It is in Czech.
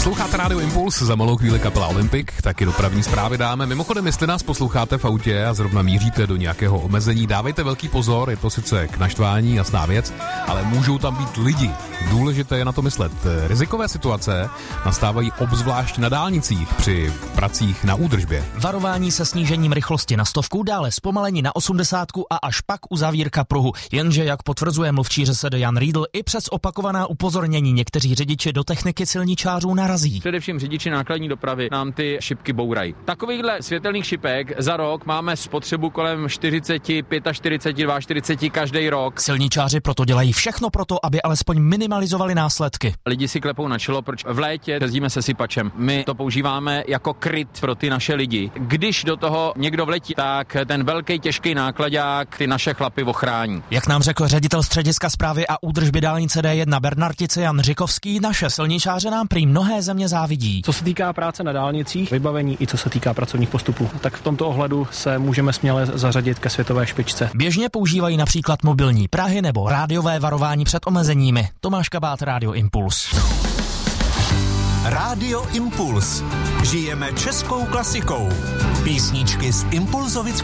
Posloucháte Rádio Impuls, za malou chvíli kapela Olympic, taky dopravní zprávy dáme. Mimochodem, jestli nás posloucháte v autě a zrovna míříte do nějakého omezení, dávejte velký pozor, je to sice k naštvání, jasná věc, ale můžou tam být lidi. Důležité je na to myslet. Rizikové situace nastávají obzvlášť na dálnicích při pracích na údržbě. Varování se snížením rychlosti na 100, dále zpomalení na 80 a až pak uzavírka pruhu. Jenže, jak potvrzuje mluvčí ŘSD Jan Riedl, i přes opakovaná upozornění někteří řidiči do techniky silničářů narazí. Především řidiči nákladní dopravy nám ty šipky bourají. Takovýchhle světelných šipek za rok máme spotřebu kolem 40, 45, 42 každý rok. Silničáři proto dělají všechno proto, aby alespoň minimalizovali následky. Lidi si klepou na čelo, proč v létě jezdíme se sypačem. My to používáme jako kryt pro ty naše lidi. Když do toho někdo vletí, tak ten velký těžký nákladák ty naše chlapy ochrání. Jak nám řekl ředitel střediska správy a údržby dálnice D1 Bernartice Jan Řikovský, naše silničáře nám prý mnohé země závidí. Co se týká práce na dálnicích, vybavení i co se týká pracovních postupů, tak v tomto ohledu se můžeme směle zařadit ke světové špičce. Běžně používají například mobilní prahy nebo rádiové varování před omezeními. Tomáš Kabát, Rádio Impuls. Rádio Impuls. Žijeme českou klasikou. Písničky z Impulzovic